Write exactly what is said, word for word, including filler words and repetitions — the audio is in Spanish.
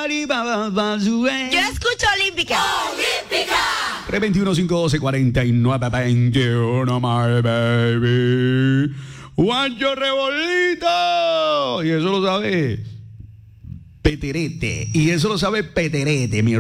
Yo escucho Olímpica. Olímpica. tres veintiuno, cinco doce, cuarenta y nueve veintiuno, my baby. Juancho Rebolito. Y eso lo sabe Peterete. Y eso lo sabe Peterete, mi